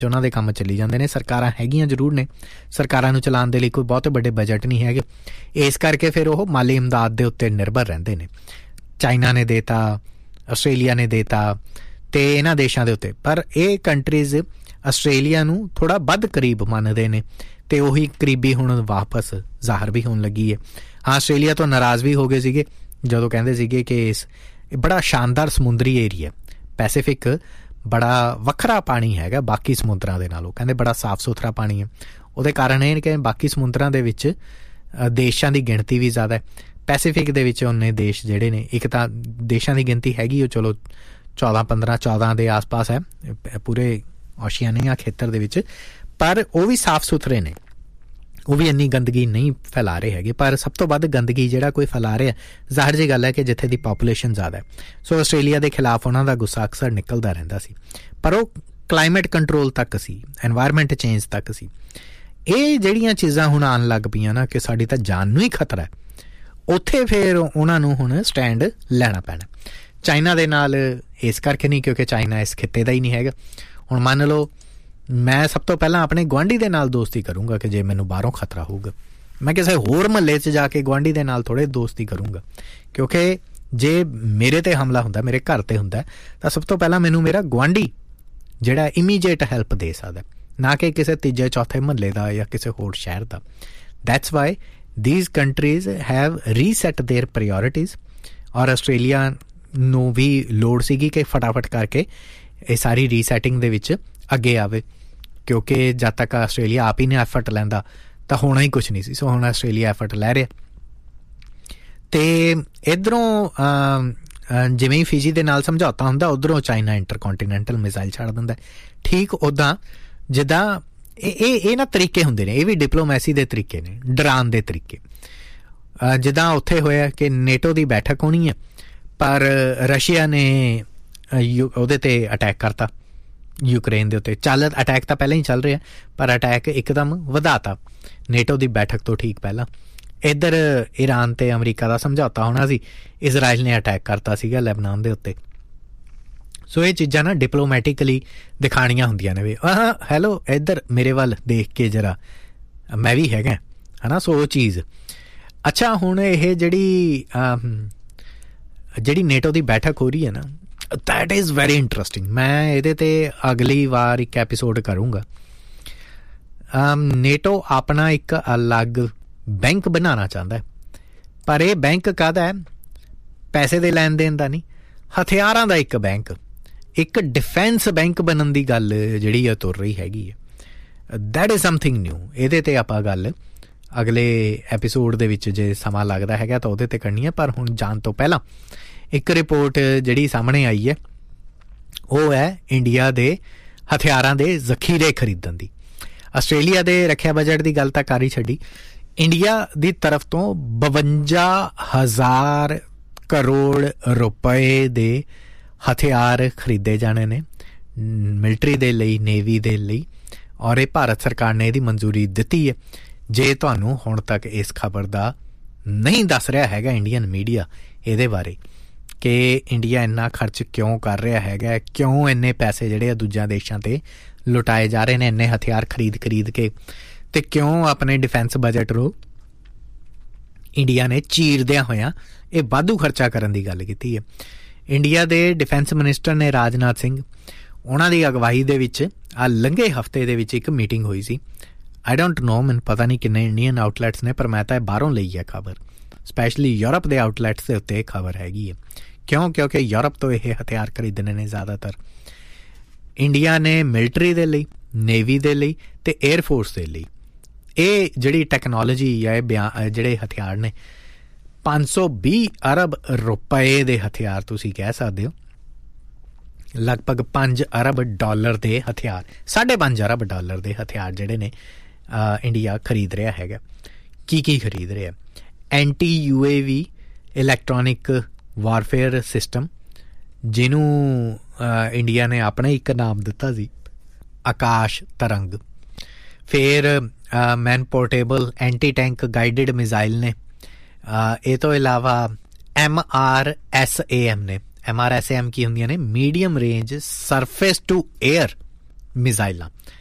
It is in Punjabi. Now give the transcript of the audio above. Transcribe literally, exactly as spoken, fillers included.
ਉਹਨਾਂ ਦੇ ਕੰਮ ਚੱਲੀ ਜਾਂਦੇ ਨੇ। ਸਰਕਾਰਾਂ ਹੈਗੀਆਂ ਜ਼ਰੂਰ ਨੇ, ਸਰਕਾਰਾਂ ਨੂੰ ਚਲਾਉਣ ਦੇ ਲਈ ਕੋਈ ਬਹੁਤੇ ਵੱਡੇ ਬਜਟ ਨਹੀਂ ਹੈਗੇ, ਇਸ ਕਰਕੇ ਫਿਰ ਉਹ ਮਾਲੀ ਇਮਦਾਦ ਦੇ ਉੱਤੇ ਨਿਰਭਰ ਰਹਿੰਦੇ ਨੇ। ਚਾਈਨਾ ਨੇ ਦੇਤਾ, ਆਸਟ੍ਰੇਲੀਆ ਨੇ ਦੇਤਾ ਅਤੇ ਇਹਨਾਂ ਦੇਸ਼ਾਂ ਦੇ ਉੱਤੇ, ਪਰ ਇਹ ਕੰਟਰੀਜ਼ ਆਸਟ੍ਰੇਲੀਆ ਨੂੰ ਥੋੜ੍ਹਾ ਵੱਧ ਕਰੀਬ ਮੰਨਦੇ ਨੇ ਅਤੇ ਉਹੀ ਕਰੀਬੀ ਹੁਣ ਵਾਪਸ ਜ਼ਾਹਰ ਵੀ ਹੋਣ ਲੱਗੀ ਹੈ। ਹਾਂ, ਆਸਟ੍ਰੇਲੀਆ ਤੋਂ ਨਾਰਾਜ਼ ਵੀ ਹੋ ਗਏ ਸੀਗੇ ਜਦੋਂ ਕਹਿੰਦੇ ਸੀਗੇ ਕਿ ਇਸ ਬੜਾ ਸ਼ਾਨਦਾਰ ਸਮੁੰਦਰੀ ਏਰੀਆ, ਪੈਸੀਫਿਕ ਬੜਾ ਵੱਖਰਾ ਪਾਣੀ ਹੈਗਾ ਬਾਕੀ ਸਮੁੰਦਰਾਂ ਦੇ ਨਾਲੋਂ, ਕਹਿੰਦੇ ਬੜਾ ਸਾਫ ਸੁਥਰਾ ਪਾਣੀ ਹੈ। ਉਹਦੇ ਕਾਰਨ ਇਹ ਕਿ ਬਾਕੀ ਸਮੁੰਦਰਾਂ ਦੇ ਵਿੱਚ ਦੇਸ਼ਾਂ ਦੀ ਗਿਣਤੀ ਵੀ ਜ਼ਿਆਦਾ ਹੈ, ਪੈਸੀਫਿਕ ਦੇ ਵਿੱਚ ਉਹਨੇ ਦੇਸ਼ ਜਿਹੜੇ ਨੇ, ਇੱਕ ਤਾਂ ਦੇਸ਼ਾਂ ਦੀ ਗਿਣਤੀ ਹੈਗੀ ਉਹ ਚਲੋ ਚੌਦਾਂ ਪੰਦਰਾਂ ਚੌਦਾਂ ਦੇ ਆਸ ਪਾਸ ਹੈ ਪੂਰੇ ਓਸ਼ੀਆਨੀਆ ਖੇਤਰ ਦੇ ਵਿੱਚ, ਪਰ ਉਹ ਵੀ ਸਾਫ ਸੁਥਰੇ ਨੇ, ਉਹ ਵੀ ਇੰਨੀ ਗੰਦਗੀ ਨਹੀਂ ਫੈਲਾ ਰਹੇ ਹੈਗੇ। ਪਰ ਸਭ ਤੋਂ ਵੱਧ ਗੰਦਗੀ ਜਿਹੜਾ ਕੋਈ ਫੈਲਾ ਰਿਹਾ, ਜ਼ਾਹਿਰ ਜਿਹੀ ਗੱਲ ਹੈ ਕਿ ਜਿੱਥੇ ਦੀ ਪਾਪੂਲੇਸ਼ਨ ਜ਼ਿਆਦਾ ਹੈ। ਸੋ ਆਸਟ੍ਰੇਲੀਆ ਦੇ ਖਿਲਾਫ ਉਹਨਾਂ ਦਾ ਗੁੱਸਾ ਅਕਸਰ ਨਿਕਲਦਾ ਰਹਿੰਦਾ ਸੀ, ਪਰ ਉਹ ਕਲਾਈਮੇਟ ਕੰਟਰੋਲ ਤੱਕ ਸੀ, ਐਨਵਾਇਰਮੈਂਟ ਚੇਂਜ ਤੱਕ ਸੀ। ਇਹ ਜਿਹੜੀਆਂ ਚੀਜ਼ਾਂ ਹੁਣ ਆਉਣ ਲੱਗ ਪਈਆਂ ਨਾ ਕਿ ਸਾਡੀ ਤਾਂ ਜਾਨ ਨੂੰ ਹੀ ਖਤਰਾ ਹੈ, ਉੱਥੇ ਫਿਰ ਉਹਨਾਂ ਨੂੰ ਹੁਣ ਸਟੈਂਡ ਲੈਣਾ ਪੈਣਾ। ਚਾਈਨਾ ਦੇ ਨਾਲ ਇਸ ਕਰਕੇ ਨਹੀਂ ਕਿਉਂਕਿ ਚਾਈਨਾ ਇਸ ਖਿੱਤੇ ਦਾ ਹੀ ਨਹੀਂ ਹੈਗਾ। ਹੁਣ ਮੰਨ ਲਓ ਮੈਂ ਸਭ ਤੋਂ ਪਹਿਲਾਂ ਆਪਣੇ ਗੁਆਂਢੀ ਦੇ ਨਾਲ ਦੋਸਤੀ ਕਰੂੰਗਾ ਕਿ ਜੇ ਮੈਨੂੰ ਬਾਹਰੋਂ ਖਤਰਾ ਹੋਊਗਾ, ਮੈਂ ਕਿਸੇ ਹੋਰ ਮਹੱਲੇ 'ਚ ਜਾ ਕੇ ਗੁਆਂਢੀ ਦੇ ਨਾਲ ਥੋੜ੍ਹੇ ਦੋਸਤੀ ਕਰੂੰਗਾ, ਕਿਉਂਕਿ ਜੇ ਮੇਰੇ 'ਤੇ ਹਮਲਾ ਹੁੰਦਾ, ਮੇਰੇ ਘਰ 'ਤੇ ਹੁੰਦਾ, ਤਾਂ ਸਭ ਤੋਂ ਪਹਿਲਾਂ ਮੈਨੂੰ ਮੇਰਾ ਗੁਆਂਢੀ ਜਿਹੜਾ ਇਮੀਡੀਏਟ ਹੈਲਪ ਦੇ ਸਕਦਾ, ਨਾ ਕਿ ਕਿਸੇ ਤੀਜੇ ਚੌਥੇ ਮਹੱਲੇ ਦਾ ਜਾਂ ਕਿਸੇ ਹੋਰ ਸ਼ਹਿਰ ਦਾ। That's why these countries have reset their priorities, ਔਰ ਆਸਟ੍ਰੇਲੀਆ ਨੂੰ ਵੀ ਲੋੜ ਸੀਗੀ ਕਿ ਫਟਾਫਟ ਕਰਕੇ ਇਹ ਸਾਰੀ ਰੀਸੈਟਿੰਗ ਦੇ ਵਿੱਚ ਅੱਗੇ ਆਵੇ, ਕਿਉਂਕਿ ਜਦ ਤੱਕ ਆਸਟ੍ਰੇਲੀਆ ਆਪ ਹੀ ਨਹੀਂ ਐਫਰਟ ਲੈਂਦਾ ਤਾਂ ਹੋਣਾ ਹੀ ਕੁਛ ਨਹੀਂ ਸੀ। ਸੋ ਹੁਣ ਆਸਟ੍ਰੇਲੀਆ ਐਫਰਟ ਲੈ ਰਿਹਾ, ਅਤੇ ਇੱਧਰੋਂ ਜਿਵੇਂ ਹੀ ਫਿਜੀ ਦੇ ਨਾਲ ਸਮਝੌਤਾ ਹੁੰਦਾ, ਉੱਧਰੋਂ ਚਾਈਨਾ ਇੰਟਰਕੋਂਟੀਨੈਂਟਲ ਮਿਜ਼ਾਈਲ ਛੱਡ ਦਿੰਦਾ। ਠੀਕ ਉੱਦਾਂ ਜਿੱਦਾਂ ਇਹ ਇਹ ਇਹ ਨਾ ਤਰੀਕੇ ਹੁੰਦੇ ਨੇ, ਇਹ ਵੀ ਡਿਪਲੋਮੈਸੀ ਦੇ ਤਰੀਕੇ ਨੇ, ਡਰਾਉਣ ਦੇ ਤਰੀਕੇ। ਜਿੱਦਾਂ ਉੱਥੇ ਹੋਇਆ ਕਿ ਨੇਟੋ ਦੀ ਬੈਠਕ ਹੋਣੀ ਹੈ, ਪਰ ਰਸ਼ੀਆ ਨੇ ਯੂ ਉਹਦੇ 'ਤੇ ਅਟੈਕ ਕਰਤਾ, ਯੂਕਰੇਨ ਦੇ ਉੱਤੇ। ਚੱਲ ਅਟੈਕ ਤਾਂ ਪਹਿਲਾਂ ਹੀ ਚੱਲ ਰਿਹਾ, ਪਰ ਅਟੈਕ ਇੱਕਦਮ ਵਧਾਤਾ ਨੇਟੋ ਦੀ ਬੈਠਕ ਤੋਂ ਠੀਕ ਪਹਿਲਾਂ। ਇੱਧਰ ਈਰਾਨ ਅਤੇ ਅਮਰੀਕਾ ਦਾ ਸਮਝੌਤਾ ਹੋਣਾ ਸੀ, ਇਜ਼ਰਾਈਲ ਨੇ ਅਟੈਕ ਕਰਤਾ ਸੀਗਾ ਲੈਬਨਾਨ ਦੇ ਉੱਤੇ। ਸੋ ਇਹ ਚੀਜ਼ਾਂ ਨਾ ਡਿਪਲੋਮੈਟਿਕਲੀ ਦਿਖਾਉਣੀਆਂ ਹੁੰਦੀਆਂ ਨੇ ਵੀ ਹਾਂ ਹੈਲੋ ਇੱਧਰ ਮੇਰੇ ਵੱਲ ਦੇਖ ਕੇ ਜਰਾ ਮੈਂ ਵੀ ਹੈਗਾ, ਹੈ ਨਾ। ਸੋ ਉਹ ਚੀਜ਼ ਅੱਛਾ। ਹੁਣ ਇਹ ਜਿਹੜੀ ਜਿਹੜੀ ਨੇਟੋ ਦੀ ਬੈਠਕ ਹੋ ਰਹੀ ਹੈ ਨਾ, ਦੈਟ ਇਜ਼ ਵੈਰੀ ਇੰਟਰਸਟਿੰਗ। ਮੈਂ ਇਹਦੇ 'ਤੇ ਅਗਲੀ ਵਾਰ ਇੱਕ ਐਪੀਸੋਡ ਕਰੂੰਗਾ। ਨੇਟੋ ਆਪਣਾ ਇੱਕ ਅਲੱਗ ਬੈਂਕ ਬਣਾਉਣਾ ਚਾਹੁੰਦਾ ਹੈ, ਪਰ ਇਹ ਬੈਂਕ ਕਾਹਦਾ ਹੈ? ਪੈਸੇ ਦੇ ਲੈਣ ਦੇਣ ਦਾ ਨਹੀਂ, ਹਥਿਆਰਾਂ ਦਾ ਇੱਕ ਬੈਂਕ, ਇੱਕ ਡਿਫੈਂਸ ਬੈਂਕ ਬਣਨ ਦੀ ਗੱਲ ਜਿਹੜੀ ਆ ਤੁਰ ਰਹੀ ਹੈਗੀ ਹੈ। That is something new. ਇਹਦੇ 'ਤੇ ਆਪਾਂ ਗੱਲ ਅਗਲੇ ਐਪੀਸੋਡ ਦੇ ਵਿੱਚ ਜੇ ਸਮਾਂ ਲੱਗਦਾ ਹੈਗਾ ਤਾਂ ਉਹਦੇ 'ਤੇ ਕਰਨੀ ਹੈ। ਪਰ ਹੁਣ ਜਾਣ ਤੋਂ ਪਹਿਲਾਂ ਇੱਕ ਰਿਪੋਰਟ ਜਿਹੜੀ ਸਾਹਮਣੇ ਆਈ ਹੈ ਉਹ ਹੈ ਇੰਡੀਆ ਦੇ ਹਥਿਆਰਾਂ ਦੇ ਜ਼ਖੀਰੇ ਖਰੀਦਣ ਦੀ। ਆਸਟ੍ਰੇਲੀਆ ਦੇ ਰੱਖਿਆ ਬਜਟ ਦੀ ਗੱਲ ਤਾਂ ਕਰ ਹੀ ਛੱਡੀ, ਇੰਡੀਆ ਦੀ ਤਰਫ ਤੋਂ ਬਵੰਜਾ ਹਜ਼ਾਰ ਕਰੋੜ ਰੁਪਏ ਦੇ ਹਥਿਆਰ ਖਰੀਦੇ ਜਾਣੇ ਨੇ ਮਿਲਟਰੀ ਦੇ ਲਈ, ਨੇਵੀ ਦੇ ਲਈ, ਔਰ ਇਹ ਭਾਰਤ ਸਰਕਾਰ ਨੇ ਇਹਦੀ ਮਨਜ਼ੂਰੀ ਦਿੱਤੀ ਹੈ। ਜੇ ਤੁਹਾਨੂੰ ਹੁਣ ਤੱਕ ਇਸ ਖਬਰ ਦਾ ਨਹੀਂ ਦੱਸ ਰਿਹਾ ਹੈਗਾ ਇੰਡੀਅਨ ਮੀਡੀਆ ਇਹਦੇ ਬਾਰੇ ਕਿ ਇੰਡੀਆ ਇੰਨਾ ਖਰਚ ਕਿਉਂ ਕਰ ਰਿਹਾ ਹੈਗਾ, ਕਿਉਂ ਇੰਨੇ ਪੈਸੇ ਜਿਹੜੇ ਆ ਦੂਜਿਆਂ ਦੇਸ਼ਾਂ 'ਤੇ ਲੁਟਾਏ ਜਾ ਰਹੇ ਨੇ ਇੰਨੇ ਹਥਿਆਰ ਖਰੀਦ ਖਰੀਦ ਕੇ, ਅਤੇ ਕਿਉਂ ਆਪਣੇ ਡਿਫੈਂਸ ਬਜਟ ਨੂੰ ਇੰਡੀਆ ਨੇ ਚੀਰਦਿਆਂ ਹੋਇਆਂ ਇਹ ਵਾਧੂ ਖਰਚਾ ਕਰਨ ਦੀ ਗੱਲ ਕੀਤੀ ਹੈ। ਇੰਡੀਆ ਦੇ ਡਿਫੈਂਸ ਮਿਨਿਸਟਰ ਨੇ ਰਾਜਨਾਥ ਸਿੰਘ, ਉਹਨਾਂ ਦੀ ਅਗਵਾਈ ਦੇ ਵਿੱਚ ਆ ਲੰਘੇ ਹਫ਼ਤੇ ਦੇ ਵਿੱਚ ਇੱਕ ਮੀਟਿੰਗ ਹੋਈ ਸੀ। ਆਈ ਡੋਂਟ ਨੋ, ਮੈਨੂੰ ਪਤਾ ਨਹੀਂ ਕਿੰਨੇ ਇੰਡੀਅਨ ਆਊਟਲੈਟਸ ਨੇ, ਪਰ ਮੈਂ ਤਾਂ ਇਹ ਬਾਹਰੋਂ ਲਈ ਹੈ ਖਬਰ, ਸਪੈਸ਼ਲੀ ਯੂਰਪ ਦੇ ਆਊਟਲੈਟਸ ਦੇ ਉੱਤੇ ਇਹ ਖਬਰ ਹੈਗੀ ਹੈ। ਕਿਉਂ? ਕਿਉਂਕਿ ਯੂਰਪ ਤੋਂ ਇਹ ਹਥਿਆਰ ਖਰੀਦਣੇ ਨੇ ਜ਼ਿਆਦਾਤਰ। ਇੰਡੀਆ ਨੇ ਮਿਲਟਰੀ ਦੇ ਲਈ, ਨੇਵੀ ਦੇ ਲਈ ਅਤੇ ਏਅਰਫੋਰਸ ਦੇ ਲਈ ਇਹ ਜਿਹੜੀ ਟੈਕਨੋਲੋਜੀ ਜਾਂ ਇਹ ਬਿਆਨ ਜਿਹੜੇ ਹਥਿਆਰ ਨੇ ਪੰਜ ਸੌ ਵੀਹ ਅਰਬ ਰੁਪਏ ਦੇ ਹਥਿਆਰ ਤੁਸੀਂ ਕਹਿ ਸਕਦੇ ਹੋ, ਲਗਭਗ ਪੰਜ ਅਰਬ ਡਾਲਰ ਦੇ ਹਥਿਆਰ, ਸਾਢੇ ਪੰਜ ਅਰਬ ਡਾਲਰ ਦੇ ਹਥਿਆਰ ਜਿਹੜੇ ਨੇ ਇੰਡੀਆ ਖਰੀਦ ਰਿਹਾ ਹੈਗਾ। ਕੀ ਕੀ ਖਰੀਦ ਰਿਹਾ? Anti U A we electronic warfare system, ਜਿਹਨੂੰ ਇੰਡੀਆ ਨੇ ਆਪਣਾ ਇੱਕ ਨਾਮ ਦਿੱਤਾ ਸੀ ਆਕਾਸ਼ ਤਰੰਗ। ਫਿਰ ਮੈਨ portable anti tank guided missile ਨੇ। ਇਹ ਤੋਂ ਇਲਾਵਾ M R S A M ਨੇ। M R S A M ਕੀ ਹੁੰਦੀਆਂ ਨੇ? Medium range surface to air ਮਿਜ਼ਾਈਲਾਂ।